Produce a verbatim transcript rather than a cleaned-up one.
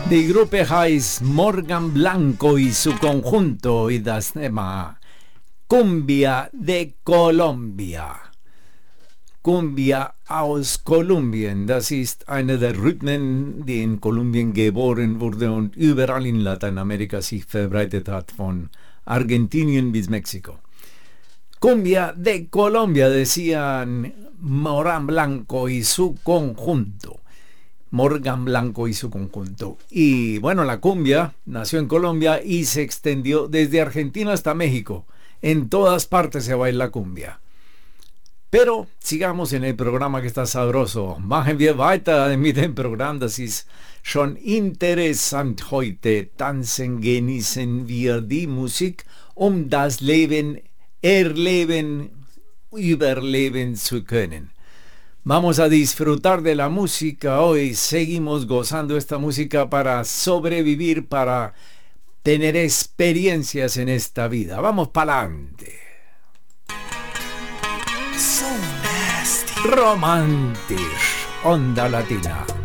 De grupo Hais Morgan Blanco y su conjunto y das tema Cumbia de Colombia. Cumbia aus Kolumbien, das ist einer der Rhythmen, die in Kolumbien geboren wurde und überall in Lateinamerika sich verbreitet hat, von Argentinien bis Mexiko. Cumbia de Colombia, decían Morgan Blanco y su conjunto. Morgan Blanco y su conjunto. Y bueno, la cumbia nació en Colombia y se extendió desde Argentina hasta México. En todas partes se baila cumbia. Pero sigamos en el programa que está sabroso. Machen wir weiter mit dem Programm. Das ist schon interessant heute. Tanzen, genießen wir die Musik, um das Leben erleben, überleben zu können. Vamos a disfrutar de la música hoy. Seguimos gozando esta música para sobrevivir, para tener experiencias en esta vida. Vamos para adelante. So nasty. Romantisch. Onda Latina.